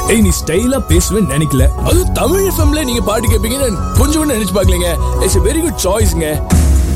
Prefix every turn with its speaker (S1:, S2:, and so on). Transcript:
S1: ஏய் நீ ஸ்டைலா பேசுவேன்னு நினைக்கல, அதுவும் தமிழ் எஃப்எம்ல நீங்க பாட்டு கேட்பீங்கன்னு கொஞ்சம் கூட நினைச்சு பார்க்கலங்க. It's a very good choiceங்க.